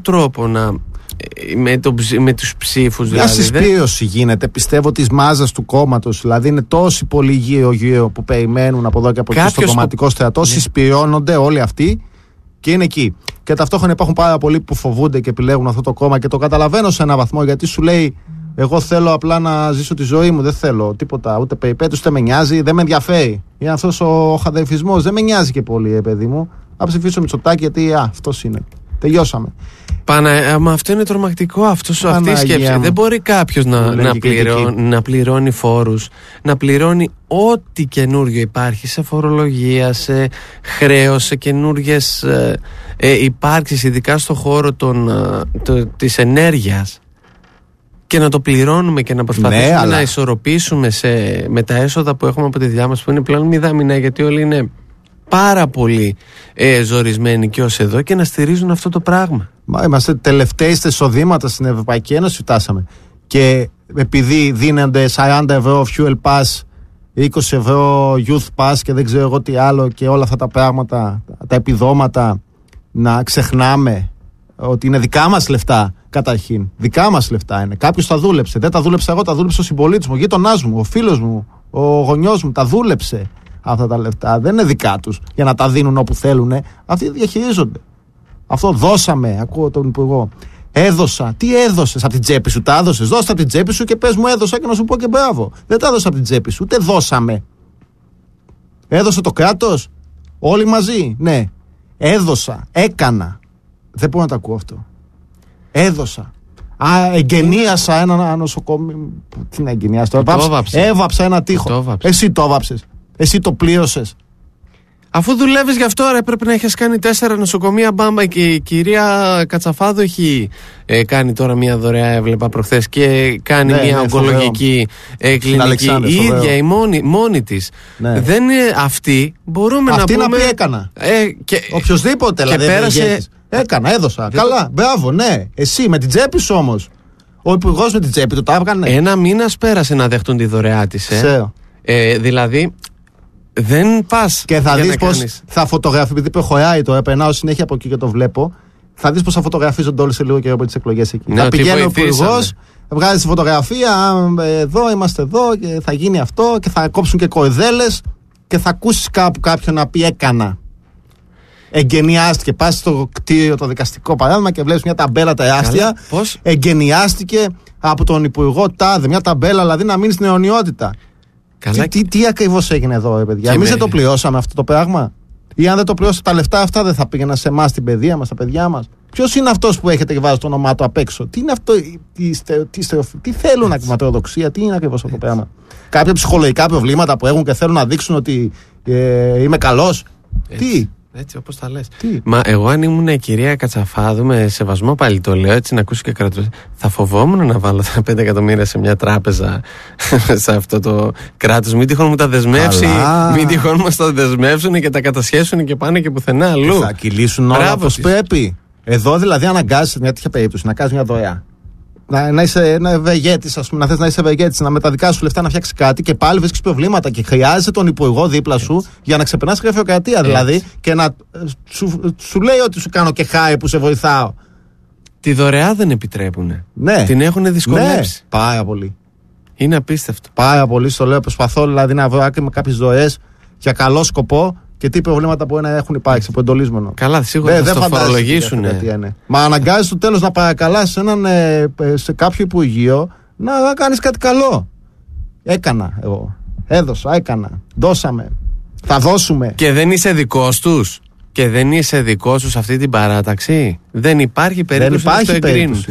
τρόπο με τους ψήφους Μια δηλαδή. συσπήρωση γίνεται, πιστεύω, της μάζας του κόμματος. Δηλαδή είναι τόσοι πολλοί γύρω που περιμένουν από εδώ και από εκεί στο κομματικό στρατό. Συσπηρώνονται όλοι αυτοί και είναι εκεί. Και ταυτόχρονα υπάρχουν πάρα πολλοί που φοβούνται και επιλέγουν αυτό το κόμμα και το καταλαβαίνω σε έναν βαθμό, γιατί σου λέει: εγώ θέλω απλά να ζήσω τη ζωή μου, δεν θέλω τίποτα, ούτε περιπέτειες, ούτε με νοιάζει, δεν με ενδιαφέρει. Είναι αυτός ο χαδερφισμός, δεν με νοιάζει και πολύ, παιδί μου. Να ψηφίσω Μητσοτάκη γιατί αυτός είναι. Τελειώσαμε. Μα αυτό είναι τρομακτικό, αυτή η σκέψη. Δεν μπορεί κάποιος να πληρώνει φόρους, να πληρώνει ό,τι καινούριο υπάρχει σε φορολογία, σε χρέος, σε καινούργιες υπάρξεις, ειδικά στον χώρο της ενέργειας, και να το πληρώνουμε και να προσπαθήσουμε να ισορροπήσουμε με τα έσοδα που έχουμε από τη δουλειά μας, που είναι πλέον μηδαμινά, γιατί όλοι είναι πάρα πολύ ζορισμένοι και ως εδώ, και να στηρίζουν αυτό το πράγμα. Είμαστε τελευταίοι στα εισοδήματα στην Ευρωπαϊκή Ένωση, φτάσαμε. Και επειδή δίνονται 40 ευρώ fuel pass, 20 ευρώ youth pass και δεν ξέρω εγώ τι άλλο και όλα αυτά τα πράγματα, τα επιδόματα, να ξεχνάμε ότι είναι δικά μας λεφτά καταρχήν. Δικά μας λεφτά είναι. Κάποιος τα δούλεψε. Δεν τα δούλεψα εγώ, τα δούλεψε ο συμπολίτης μου, ο γείτονάς μου, ο φίλος μου, ο γονιός μου. Τα δούλεψε αυτά τα λεφτά. Δεν είναι δικά τους για να τα δίνουν όπου θέλουν. Αυτοί διαχειρίζονται. Αυτό δώσαμε. Ακούω τον Υπουργό. Έδωσα. Τι έδωσες από την τσέπη σου? Τα έδωσες? Δώσε από την τσέπη σου και πες μου έδωσα και να σου πω και μπράβο. Δεν τα έδωσα από την τσέπη σου, ούτε δώσαμε. Έδωσε το κράτος? Όλοι μαζί? Ναι. Έδωσα. Έκανα. Δεν μπορώ να τα ακούω αυτό. Έδωσα. Εγγενίασα ένα νοσοκομείο. Τι να εγγενιάσω? Έβαψα ένα τοίχο. Εσύ το έβαψες. Εσύ το πλήρωσες. Αφού δουλεύεις γι' αυτό, πρέπει να έχεις κάνει 4 νοσοκομεία μπάμπα, και η κυρία Κατσαφάδου έχει κάνει τώρα μια δωρεά, έβλεπα προχθές, και κάνει μια ογκολογική κλινική. Η ίδια, η μόνη της. Ναι. Δεν είναι αυτή, μπορούμε αυτή να πούμε. Αυτή να πει έκανα. Οποιοςδήποτε δηλαδή. Πέρασε. Έκανα, έδωσα. Καλά, μπράβο, ναι. Εσύ με την τσέπη σου όμως. Ο υπουργός με την τσέπη του τα έβγανε. Ένα μήνας πέρασε να δεχτούν τη δωρεά της. Δηλαδή. Δεν πας. Και θα δεις πως θα φωτογραφεί, επειδή προχωράει τώρα, περνάω συνέχεια από εκεί και το βλέπω. Θα δεις πως θα φωτογραφίζονται όλοι σε λίγο καιρό από τις εκλογές εκεί. Ναι, θα πηγαίνει ο υπουργός, βγάζει τη φωτογραφία, εδώ είμαστε εδώ, και θα γίνει αυτό, και θα κόψουν και κορδέλες, και θα ακούσεις κάπου κάποιον να πει έκανα. Εγκαινιάστηκε. Πας στο κτίριο, το δικαστικό παράδειγμα, και βλέπεις μια ταμπέλα τεράστια. Εγκαινιάστηκε από τον υπουργό τάδε. Μια ταμπέλα, δηλαδή να μείνει στην αιωνιότητα. Τι ακριβώς έγινε εδώ, παιδιά? Εμείς δεν το πληρώσαμε αυτό το πράγμα? Ή αν δεν το πληρώσαμε, τα λεφτά αυτά δεν θα πήγαιναν σε εμάς, την παιδεία μας, τα παιδιά μας? Ποιος είναι αυτός που έχετε και βάζει το όνομά του απ' έξω? Τι είναι αυτό, τι θέλουν, ακροματοδοξία, τι είναι ακριβώς αυτό το πράγμα? Κάποια ψυχολογικά προβλήματα που έχουν και θέλουν να δείξουν ότι είμαι καλός? Τι? Έτσι όπως τα λες. Μα εγώ αν ήμουν η κυρία Κατσαφάδου, με σεβασμό πάλι το λέω, έτσι να ακούσει και κρατούς, θα φοβόμουν να βάλω τα 5 εκατομμύρια σε μια τράπεζα σε αυτό το κράτος. Μην τυχόν μου τα δεσμεύσει, μην τυχόν μας τα δεσμεύσουν και τα κατασχέσουν και πάνε και πουθενά αλλού. Θα κυλήσουν όλα όπως πρέπει. Εδώ δηλαδή αναγκάζεσαι μια τέτοια περίπτωση να κάνεις μια δωρεά. Να είσαι ευεργέτης, ας πούμε, να θες να είσαι ευεργέτης, να με τα δικά σου λεφτά να φτιάξεις κάτι, και πάλι βρίσκεις προβλήματα και χρειάζεσαι τον υπουργό δίπλα σου για να ξεπερνάς τη γραφειοκρατία δηλαδή, και να σου λέει ότι σου κάνω και χάρη που σε βοηθάω. Τη δωρεά δεν επιτρέπουνε. Ναι. Την έχουν δυσκολέψει. Ναι, πάρα πολύ. Είναι απίστευτο. Πάρα πολύ, στο λέω. Προσπαθώ δηλαδή να βρω άκρη με κάποιες δωρεές για καλό σκοπό, και τι προβλήματα μπορεί να έχουν υπάρξει από εντολίσμενο. Καλά, σίγουρα θα το φορολογήσουν. Μα αναγκάζει στο τέλος να παρακαλάς σε κάποιο υπουργείο να κάνεις κάτι καλό. Έκανα εγώ. Έδωσα, έκανα. Δώσαμε. Θα δώσουμε. Και δεν είσαι δικός τους. Και δεν είσαι δικός τους αυτή την παράταξη. Δεν υπάρχει περίπτωση να το εγκρίνουν.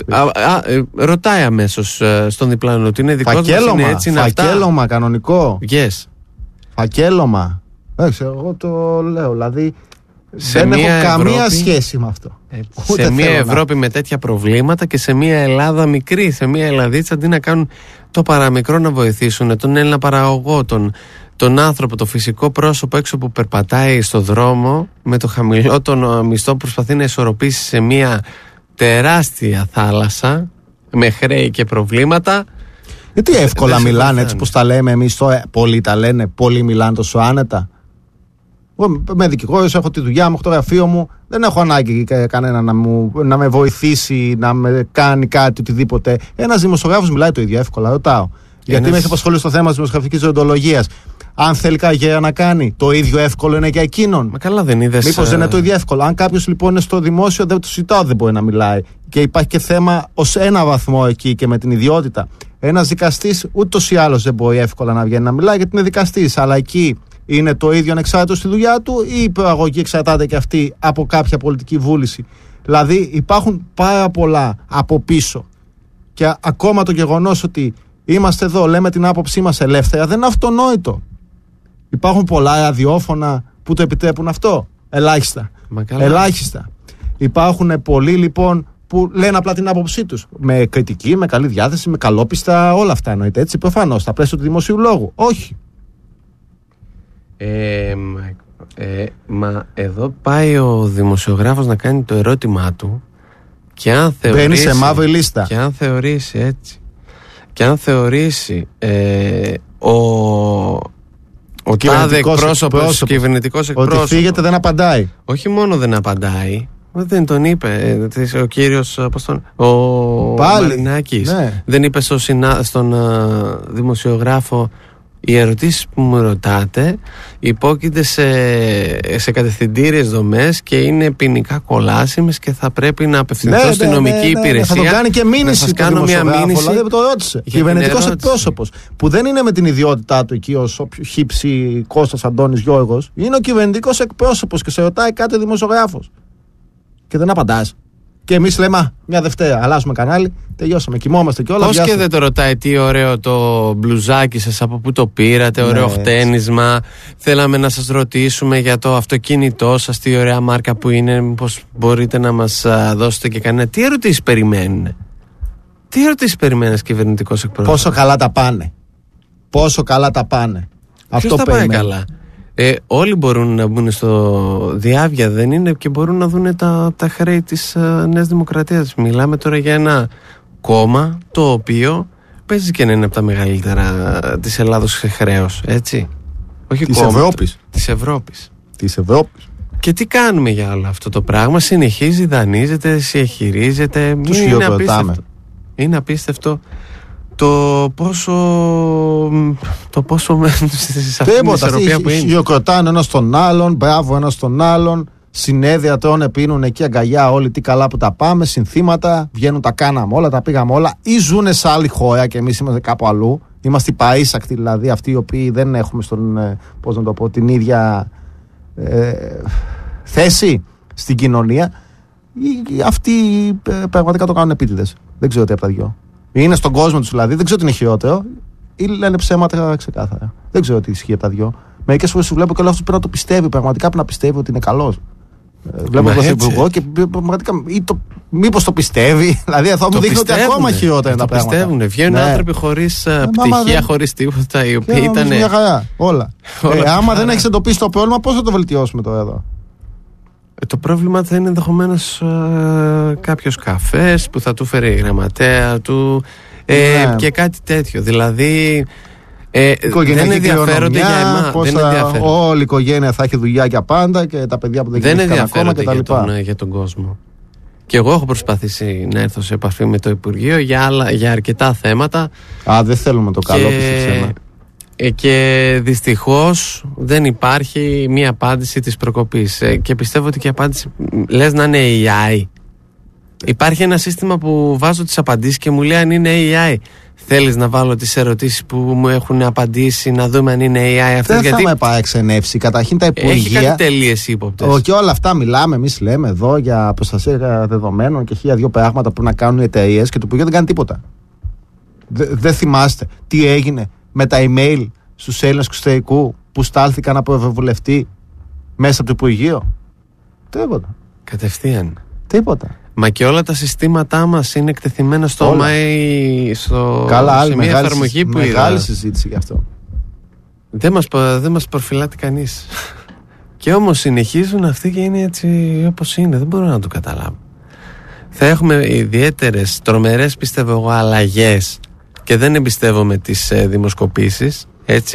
Ρωτάει αμέσως στον διπλανό ότι είναι δικός τους. Φακέλωμα κανονικό. Yes. Φακέλωμα. Εγώ το λέω, δηλαδή δεν έχω καμία σχέση με αυτό. Σε μια Ευρώπη με τέτοια προβλήματα, και σε μια Ελλάδα μικρή, σε μια Ελλαδίτσα, αντί να κάνουν το παραμικρό να βοηθήσουν τον Έλληνα παραγωγό, τον άνθρωπο, το φυσικό πρόσωπο έξω που περπατάει στο δρόμο με το χαμηλό τον μισθό που προσπαθεί να ισορροπήσει σε μια τεράστια θάλασσα με χρέη και προβλήματα. Γιατί εύκολα μιλάνε έτσι πως τα λέμε εμείς, πολλοί τα λένε, πολλοί μιλάνε τόσο άνετα. Εγώ είμαι δικηγόρος, έχω τη δουλειά μου, έχω το γραφείο μου. Δεν έχω ανάγκη κανένα να με βοηθήσει, να με κάνει κάτι, οτιδήποτε. Ένας δημοσιογράφος μιλάει το ίδιο εύκολα, ρωτάω. Γιατί με έχει απασχολήσει στο θέμα της δημοσιογραφικής δεοντολογίας. Αν θέλει κάτι να κάνει, το ίδιο εύκολο είναι για εκείνον. Μα καλά, δεν είδες. Μήπως δεν είναι το ίδιο εύκολο. Αν κάποιος λοιπόν είναι στο δημόσιο, δεν το συζητάω, δεν μπορεί να μιλάει. Και υπάρχει και θέμα ως ένα βαθμό εκεί και με την ιδιότητα. Ένας δικαστής ούτως ή άλλως δεν μπορεί εύκολα να βγαίνει να μιλάει γιατί είναι δικαστής. Αλλά εκεί είναι το ίδιο ανεξάρτητο στη δουλειά του ή η προαγωγή εξαρτάται και αυτή από κάποια πολιτική βούληση. Δηλαδή υπάρχουν πάρα πολλά από πίσω. Και ακόμα το γεγονός ότι είμαστε εδώ, λέμε την άποψή μας ελεύθερα, δεν είναι αυτονόητο. Υπάρχουν πολλά ραδιόφωνα που το επιτρέπουν αυτό. Ελάχιστα. Ελάχιστα. Υπάρχουν πολλοί λοιπόν που λένε απλά την άποψή τους. Με κριτική, με καλή διάθεση, με καλόπιστα, όλα αυτά εννοείται. Έτσι, προφανώς, στα πλαίσια του δημοσίου λόγου. Όχι. Μα εδώ πάει ο δημοσιογράφος να κάνει το ερώτημά του και αν θεωρήσει. Μπαίνει σε μαύρη λίστα. Και αν θεωρήσει έτσι. Και αν θεωρήσει ο τάδε εκπρόσωπος, κυβερνητικός εκπρόσωπος, ότι φύγεται δεν απαντάει. Όχι μόνο δεν απαντάει, δεν τον είπε ο κύριος ο Μαρινάκης. Ναι. Δεν είπε στον δημοσιογράφο: οι ερωτήσεις που μου ρωτάτε υπόκειται σε κατευθυντήριες δομές και είναι ποινικά κολάσιμες και θα πρέπει να απευθυνθώ στην νομική υπηρεσία. Θα το κάνει και μήνυση. Θα κάνω μια μήνυση. Δηλαδή το ρώτησε. Κυβερνητικός εκπρόσωπος που δεν είναι με την ιδιότητά του εκεί ως χύψη Κώστας Αντώνης Γιώργος. Είναι ο κυβερνητικός εκπρόσωπος και σε ρωτάει κάτι ο δημοσιογράφος. Και δεν απαντάς. Και εμείς λέμε μια Δευτέρα, αλλάζουμε κανάλι, τελειώσαμε, κοιμόμαστε και όλα. Πώς και δεν το ρωτάει τι ωραίο το μπλουζάκι σας, από πού το πήρατε, ωραίο χτένισμα. Θέλαμε να σας ρωτήσουμε για το αυτοκίνητό σας, τι ωραία μάρκα που είναι, μήπως μπορείτε να μας δώσετε και κανένα. Τι ερωτήσεις περιμένουν. Τι ερωτήσεις περιμένεις κυβερνητικός εκπρόσωπος. Πόσο καλά τα πάνε. Πόσο καλά τα πάνε. Αυτό τα πάει καλά. Όλοι μπορούν να μπουν στο διάβια, δεν είναι, και μπορούν να δουν τα χρέη της Νέας Δημοκρατίας. Μιλάμε τώρα για ένα κόμμα το οποίο παίζει και να είναι από τα μεγαλύτερα της Ελλάδος σε χρέος, έτσι. Όχι της κόμμα, Ευρώπης. Της Ευρώπης. Και τι κάνουμε για όλο αυτό το πράγμα? Συνεχίζει, δανείζεται, συγχειρίζεται. Είναι απίστευτο το πόσο μένουν σε αυτήν την ισορροπία που είναι. Χειροκροτάνε ένας τον άλλον, μπράβο ένας τον άλλον, συνέδρια τρώνε, πίνουν εκεί αγκαλιά όλοι, τι καλά που τα πάμε, συνθήματα, βγαίνουν, τα κάναμε όλα, τα πήγαμε όλα, ή ζουνε σε άλλη χώρα και εμείς είμαστε κάπου αλλού. Είμαστε οι παΐσακτοι, δηλαδή αυτοί οι οποίοι δεν έχουμε την ίδια θέση στην κοινωνία. Αυτοί πραγματικά το κάνουν επίτηδες. Δεν ξέρω τι από τα δυο. Είναι στον κόσμο τους δηλαδή, δεν ξέρω τι είναι χειρότερο, ή λένε ψέματα ξεκάθαρα. Δεν ξέρω τι ισχύει από τα δυο. Μερικές φορές σου βλέπω και όλο αυτό πρέπει να το πιστεύει, πραγματικά πρέπει να πιστεύει ότι είναι καλός. Βλέπω τον Πρωθυπουργό και πραγματικά μήπως το πιστεύει, δηλαδή θα μου δείχνει ότι ακόμα χειρότερα είναι τα πράγματα. Το πιστεύουν, βγαίνουν άνθρωποι χωρίς πτυχία, χωρίς τίποτα, οι οποίοι ήταν. Μια χαρά, όλα. Άμα δεν έχεις εντοπίσει το πρόβλημα, πώς θα το βελτιώσουμε τώρα εδώ? Το πρόβλημα θα είναι ενδεχομένως κάποιος καφές που θα του φέρει η γραμματέα του και κάτι τέτοιο. Δηλαδή δεν ενδιαφέρονται για εμάς. Όλη η οικογένεια θα έχει δουλειά για πάντα και τα παιδιά που δεν γεννήθηκαν ακόμα και τα λοιπά. Για τον κόσμο. Και εγώ έχω προσπαθήσει να έρθω σε επαφή με το Υπουργείο για αρκετά θέματα. Δεν θέλουμε το καλό που σε και δυστυχώς δεν υπάρχει μία απάντηση της προκοπής και πιστεύω ότι και η απάντηση λες να είναι AI. Υπάρχει ένα σύστημα που βάζω τις απαντήσεις και μου λέει αν είναι AI. Θέλεις να βάλω τις ερωτήσεις που μου έχουν απαντήσει, να δούμε αν είναι AI αυτές? Δεν θα με παραξενεύσει. Καταρχήν τα υπουργεία. Έχει κάτι τελείες ύποπτες. Και όλα αυτά μιλάμε, εμείς λέμε εδώ για προστασία δεδομένων και 1002 πράγματα που να κάνουν οι εταιρείες και το Υπουργείο δεν κάνει τίποτα. Δεν θυμάστε τι έγινε με τα email στους Έλληνες εξωτερικού που στάλθηκαν από ευρωβουλευτή μέσα από το Υπουργείο? Τίποτα. Κατευθείαν. Τίποτα. Μα και όλα τα συστήματά μας είναι εκτεθειμένα στο Καλά, σε μια εφαρμογή που μεγάλη συζήτηση γι' αυτό. Δεν μας προφυλάτει κανείς. Και όμως συνεχίζουν αυτοί και είναι έτσι όπως είναι. Δεν μπορώ να το καταλάβω. Θα έχουμε ιδιαίτερες, τρομερές πιστεύω εγώ αλλαγές και δεν εμπιστεύομαι τις δημοσκοπήσεις, έτσι.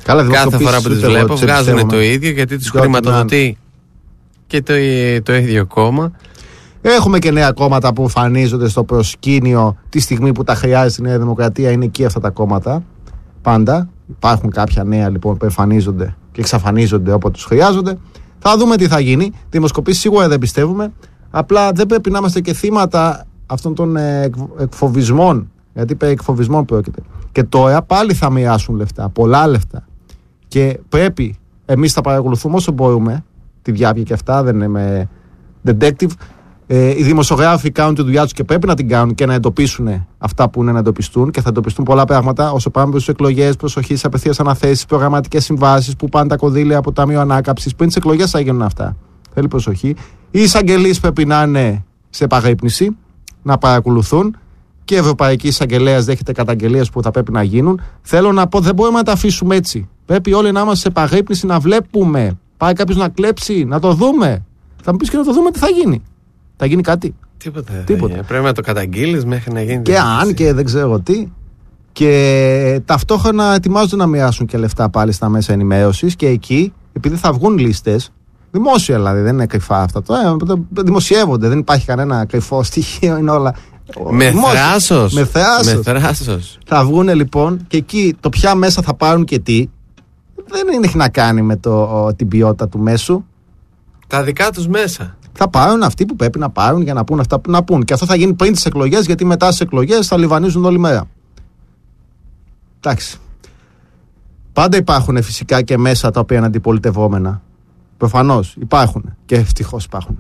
Κάθε φορά που τις βλέπω βγάζουν το ίδιο, γιατί τους χρηματοδοτεί και το ίδιο κόμμα. Έχουμε και νέα κόμματα που εμφανίζονται στο προσκήνιο τη στιγμή που τα χρειάζεται η Νέα Δημοκρατία. Είναι εκεί αυτά τα κόμματα. Πάντα. Υπάρχουν κάποια νέα λοιπόν που εμφανίζονται και εξαφανίζονται όποτε τους χρειάζονται. Θα δούμε τι θα γίνει. Δημοσκοπήσεις σίγουρα δεν πιστεύουμε. Απλά δεν πρέπει να είμαστε και θύματα αυτών των εκφοβισμών. Γιατί περί εκφοβισμών πρόκειται. Και τώρα πάλι θα μοιράσουν λεφτά. Πολλά λεφτά. Και πρέπει εμείς θα παρακολουθούμε όσο μπορούμε τη διάρκεια και αυτά. Δεν είμαι detective. Οι δημοσιογράφοι κάνουν τη δουλειά τους και πρέπει να την κάνουν και να εντοπίσουν αυτά που είναι να εντοπιστούν, και θα εντοπιστούν πολλά πράγματα όσο πάμε προς τις εκλογές, προσοχή στις απευθείας αναθέσεις, προγραμματικές συμβάσεις που πάνε τα κονδύλια από το Ταμείο Ανάκαμψης. Πριν τις εκλογές θα γίνουν αυτά. Θέλει προσοχή. Οι εισαγγελείς πρέπει να είναι σε επαγρύπνηση, να παρακολουθούν, και η Ευρωπαϊκή Εισαγγελέας δέχεται καταγγελίες που θα πρέπει να γίνουν. Θέλω να πω, δεν μπορούμε να τα αφήσουμε έτσι. Πρέπει όλοι να είμαστε σε επαγρύπνηση, να βλέπουμε. Πάει κάποιος να κλέψει, να το δούμε. Θα μου πεις και να το δούμε τι θα γίνει. Θα γίνει κάτι? Τίποτα. Πρέπει να το καταγγείλεις μέχρι να γίνει. Και αν και δεν ξέρω τι. Και ταυτόχρονα ετοιμάζονται να μοιράσουν και λεφτά πάλι στα μέσα ενημέρωσης, και εκεί, επειδή θα βγουν λίστες, δημόσια δηλαδή, δεν είναι κρυφά αυτά. Δημοσιεύονται, δεν υπάρχει κανένα κρυφό στοιχείο, είναι όλα. Με θράσος. Θα βγουν λοιπόν, και εκεί το ποια μέσα θα πάρουν και τι, δεν έχει να κάνει με την ποιότητα του μέσου. Τα δικά τους μέσα. Θα πάρουν αυτοί που πρέπει να πάρουν για να πούν αυτά που να πούν. Και αυτό θα γίνει πριν τις εκλογές, γιατί μετά τις εκλογές θα λιβανίζουν όλη μέρα. Εντάξει. Πάντα υπάρχουν φυσικά και μέσα τα οποία είναι αντιπολιτευόμενα. Προφανώς υπάρχουν. Και ευτυχώς υπάρχουν.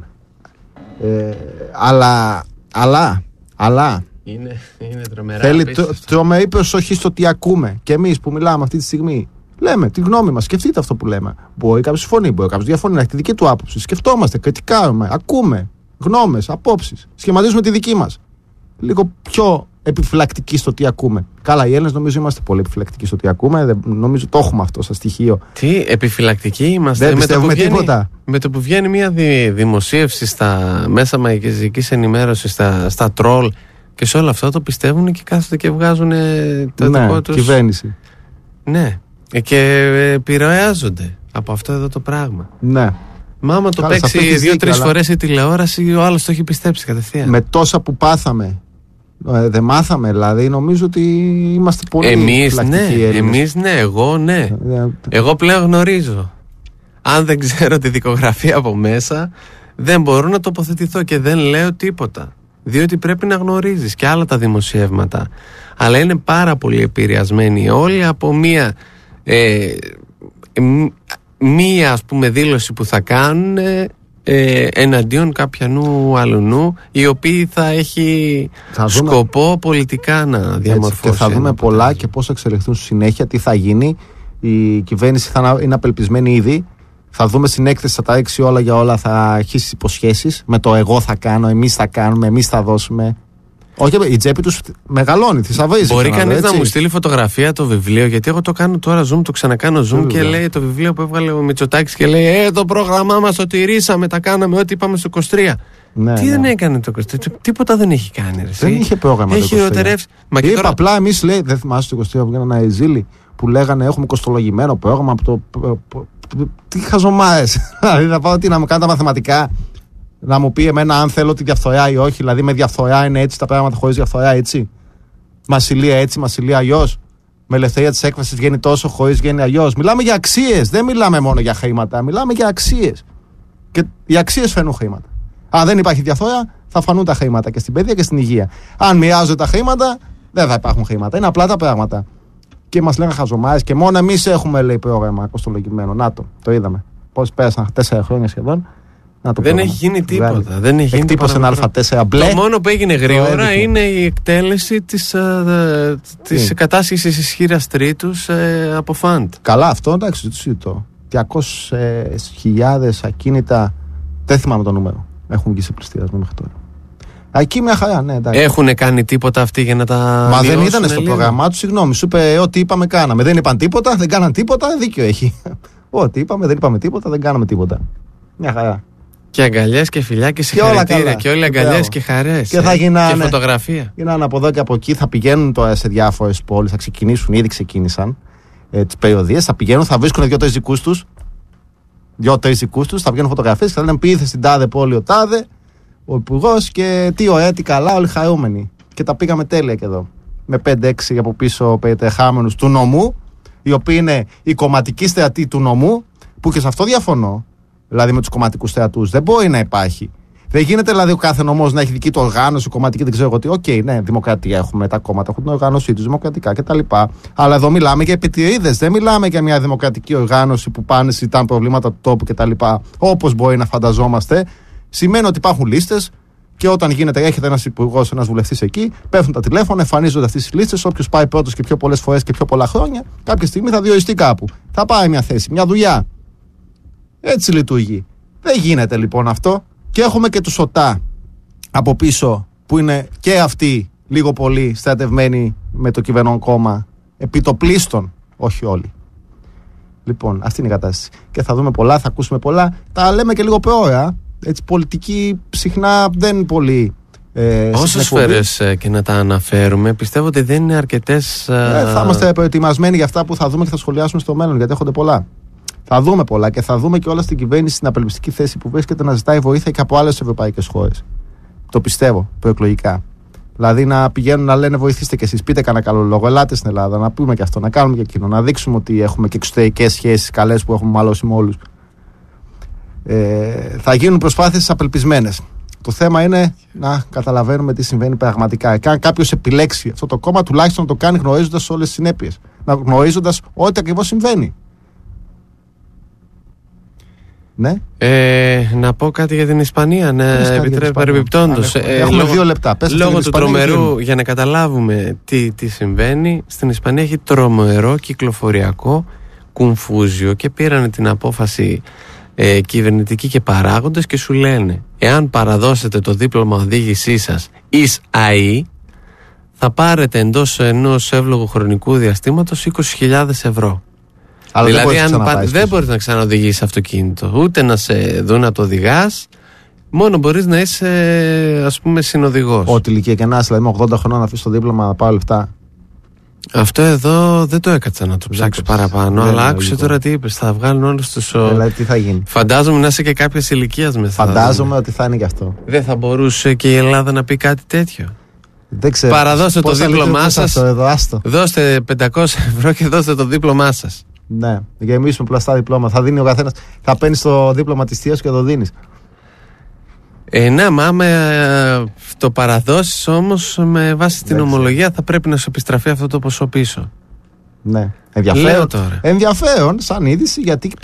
Αλλά είναι τρομερά. Θέλει τρομερή προσοχή στο τι ακούμε. Και εμείς που μιλάμε αυτή τη στιγμή, λέμε τη γνώμη μας. Σκεφτείτε αυτό που λέμε. Μπορεί κάποιος συμφωνεί, μπορεί κάποιος διαφωνεί, να έχει τη δική του άποψη. Σκεφτόμαστε, κριτικάρουμε, ακούμε γνώμες, απόψεις. Σχηματίζουμε τη δική μας. Λίγο πιο επιφυλακτικοί στο τι ακούμε. Καλά, οι Έλληνες νομίζω είμαστε πολύ επιφυλακτικοί στο τι ακούμε. Νομίζω το έχουμε αυτό σαν στοιχείο. Τι επιφυλακτικοί είμαστε? Δεν πιστεύουμε τίποτα. Με το που βγαίνει μια δημοσίευση στα μέσα μαζικής ενημέρωσης, στα τρόλ και σε όλο αυτό, το πιστεύουν και κάθονται και βγάζουν το δικό τους. Κυβέρνηση. Ναι. Και επηρεάζονται από αυτό εδώ το πράγμα. Ναι. Μα άμα το παίξει 2-3 φορές η τηλεόραση, ο άλλος το έχει πιστέψει κατευθείαν. Με τόσα που πάθαμε, δεν μάθαμε, δηλαδή νομίζω ότι είμαστε πολύ εμείς ναι, εγώ ναι. Εγώ πλέον γνωρίζω. Αν δεν ξέρω τη δικογραφία από μέσα, δεν μπορώ να τοποθετηθώ και δεν λέω τίποτα. Διότι πρέπει να γνωρίζεις και άλλα τα δημοσιεύματα. Αλλά είναι πάρα πολύ επηρεασμένοι όλοι από μία ας πούμε δήλωση που θα κάνουν εναντίον κάποιανού αλλονού, η οποία θα έχει σκοπό πολιτικά να διαμορφώσει. Και θα δούμε πολλά και πώς θα εξελιχθούν στη συνέχεια, τι θα γίνει. Η κυβέρνηση θα είναι απελπισμένη ήδη. Θα δούμε στην έκθεση, θα τα ρίξει όλα για όλα, θα αρχίσει υποσχέσεις με το εγώ θα κάνω, εμείς θα κάνουμε, εμείς θα δώσουμε. Όχι, η τσέπη τους μεγαλώνει, θησαυρίζει. Μπορεί κανείς να μου στείλει φωτογραφία το βιβλίο, γιατί εγώ το κάνω τώρα zoom, το ξανακάνω zoom και λέει το βιβλίο που έβγαλε ο Μητσοτάκης και λέει το πρόγραμμά μας το τηρήσαμε, τα κάναμε ό,τι είπαμε στο 23. Τι δεν έκανε το 23, τίποτα δεν έχει κάνει. Δεν είχε πρόγραμμα. Έχει χειροτερεύσει. Είπα απλά, εμείς λέει, δεν θυμάσαι το 23 που βγαίνανε ένα ζήλι που λέγανε έχουμε κοστολογημένο πρόγραμμα από το. Τι χαζομάρες. Δηλαδή να πάω να μου κάνω τα μαθηματικά. Να μου πει εμένα αν θέλω τη διαφθορά ή όχι. Δηλαδή με διαφθορά είναι έτσι τα πράγματα, χωρίς διαφθορά έτσι. Μασιλία έτσι, μασιλία αλλιώς. Με ελευθερία της έκφρασης βγαίνει τόσο, χωρίς βγαίνει αλλιώς. Μιλάμε για αξίες. Δεν μιλάμε μόνο για χρήματα. Μιλάμε για αξίες. Και οι αξίες φέρνουν χρήματα. Αν δεν υπάρχει διαφθορά, θα φανούν τα χρήματα και στην παιδεία και στην υγεία. Αν μοιράζονται τα χρήματα, δεν θα υπάρχουν χρήματα. Είναι απλά τα πράγματα. Και μας λένε χαζομάρες και μόνο εμείς έχουμε, λέει, πρόγραμμα κοστολογημένο. Να το είδαμε. Πώς πέρασαν 4 χρόνια σχεδόν. Δεν έχει γίνει τίποτα. Δεν έχει γίνει τίποτα. Ένα Α4 μπλε. Το μόνο που έγινε γρήγορα είναι η εκτέλεση της κατάσχεσης ισχύρας τρίτους από φαντ. Καλά, αυτό εντάξει, το συζητώ. 200.000 ακίνητα. Δεν θυμάμαι το νούμερο. Έχουν βγει σε πληστηριασμό μέχρι τώρα. Εκεί μια χαρά, ναι, εντάξει. Έχουν κάνει τίποτα αυτοί για να τα. Μα δεν ήταν στο πρόγραμμά του, συγγνώμη. Σου είπε ό,τι είπαμε, κάναμε. Δεν είπαν τίποτα, δεν κάναν τίποτα, δίκιο έχει. Ό,τι είπαμε, δεν είπαμε τίποτα, δεν κάναμε τίποτα. Μια χαρά. Και αγκαλιές και φιλιά και συγχαρητήρια. Και όλοι αγκαλιές και χαρές. Και θα γίνανε. Και φωτογραφία. Γίνανε από εδώ και από εκεί, θα πηγαίνουν τώρα σε διάφορες πόλεις, θα ξεκινήσουν, ήδη ξεκίνησαν. τις περιοδίες, θα πηγαίνουν, θα βρίσκουν 2-3 δικούς τους. 2-3 δικούς τους, θα βγαίνουν φωτογραφίες και θα λένε πήγε στην τάδε πόλη ο τάδε, ο υπουργός και τι ωραία, τι καλά, όλοι χαρούμενοι. Και τα πήγαμε τέλεια και εδώ. Με 5-6 από πίσω περιτεχάμενους του νομού, οι οποίοι είναι οι κομματικοί στρατοί του νομού, που και σε αυτό διαφωνώ. Δηλαδή με τους κομματικούς στρατούς δεν μπορεί να υπάρχει. Δεν γίνεται δηλαδή ο κάθε νομός να έχει δική του οργάνωση, κομματική, δεν ξέρω τι. Οκ, ναι, δημοκρατία έχουμε, τα κόμματα έχουν την οργάνωσή τους, δημοκρατικά κτλ. Αλλά εδώ μιλάμε για επιτηρίδες, δεν μιλάμε για μια δημοκρατική οργάνωση που πάνε, συζητάνε προβλήματα του τόπου κτλ. Όπως μπορεί να φανταζόμαστε. Σημαίνει ότι υπάρχουν λίστες και όταν έρχεται ένας υπουργός, ένας βουλευτής εκεί, πέφτουν τα τηλέφωνα, εμφανίζονται αυτές τις λίστες. Όποιος πάει πρώτος και πιο πολλές φορές και πιο πολλά χρόνια, κάποια στιγμή θα διοριστεί κάπου. Θα πάρει μια θέση, μια δουλειά. Έτσι λειτουργεί. Δεν γίνεται λοιπόν αυτό. Και έχουμε και τους ΟΤΑ από πίσω που είναι και αυτοί λίγο πολύ στρατευμένοι με το κυβερνών κόμμα, επιτοπλίστων, όχι όλοι. Λοιπόν, αυτή είναι η κατάσταση. Και θα δούμε πολλά, θα ακούσουμε πολλά. Τα λέμε και λίγο προώρα. Έτσι, πολιτική συχνά δεν πολύ. Όσες φορές και να τα αναφέρουμε, πιστεύω ότι δεν είναι αρκετές. Θα είμαστε προετοιμασμένοι για αυτά που θα δούμε και θα σχολιάσουμε στο μέλλον, γιατί έχονται πολλά. Θα δούμε πολλά και θα δούμε και όλα στην κυβέρνηση στην απελπιστική θέση που βρίσκεται να ζητάει βοήθεια και από άλλες ευρωπαϊκές χώρες. Το πιστεύω προεκλογικά. Δηλαδή να πηγαίνουν να λένε βοηθήστε κι εσείς, πείτε κανένα καλό λόγο, ελάτε στην Ελλάδα, να πούμε και αυτό, να κάνουμε και εκείνο, να δείξουμε ότι έχουμε και εξωτερικές σχέσεις καλές που έχουμε μαλώσει με όλους. Θα γίνουν προσπάθειες απελπισμένες. Το θέμα είναι να καταλαβαίνουμε τι συμβαίνει πραγματικά. Και αν κάποιος επιλέξει αυτό το κόμμα, τουλάχιστον να το κάνει γνωρίζοντας όλες τις συνέπειες. Γνωρίζοντας ό,τι ακριβώς συμβαίνει. Ναι. Να πω κάτι για την Ισπανία, παρεμπιπτόντως. Έχουμε 2 λεπτά. Λόγω του τρομερού, για να καταλάβουμε τι συμβαίνει, στην Ισπανία έχει τρομερό κυκλοφοριακό κουμφούζιο και πήραν την απόφαση κυβερνητικοί και παράγοντες και σου λένε εάν παραδώσετε το δίπλωμα οδήγησή σας εις ΑΗ θα πάρετε εντός ενός εύλογου χρονικού διαστήματος 20.000 ευρώ. Αλλά δηλαδή δεν μπορείς να ξαναοδηγήσεις αυτοκίνητο, ούτε να σε δουν να το οδηγάς, μόνο μπορείς να είσαι ας πούμε συνοδηγός. Ό,τι ηλικία και να είσαι, δηλαδή με 80 χρονών να αφήσεις το δίπλωμα να πάω λεφτά. Αυτό εδώ δεν το έκατσα να το ψάξω παραπάνω, αλλά άκουσε τώρα τι είπες. Θα βγάλουν όλους τους. Δηλαδή τι θα γίνει. Φαντάζομαι να είσαι και κάποιες ηλικίας μέσα. Φαντάζομαι ότι θα είναι και αυτό. Δεν θα μπορούσε και η Ελλάδα να πει κάτι τέτοιο. Δεν ξέρω. Παραδώστε το δίπλωμά σας. Δώστε 500 ευρώ και δώστε το δίπλωμά σας. Ναι, γεμίσουμε πλαστά διπλώματα. Θα δίνει ο καθένας. Θα παίρνεις το δίπλωμα της θείας και το δίνεις. Ναι, μα άμα το παραδώσεις όμως με βάση την ομολογία θα πρέπει να σου επιστραφεί αυτό το ποσό πίσω. Ναι, ενδιαφέρον σαν είδηση, γιατί